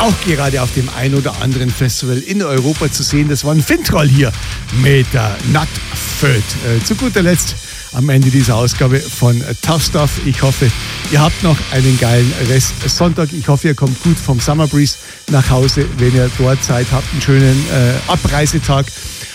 auch gerade auf dem ein oder anderen Festival in Europa zu sehen. Das war ein Fintroll hier mit der Nutföd. Zu guter Letzt am Ende dieser Ausgabe von Tough Stuff. Ich hoffe, ihr habt noch einen geilen Rest Sonntag. Ich hoffe, ihr kommt gut vom Summer Breeze nach Hause, wenn ihr dort Zeit habt. Einen schönen Abreisetag.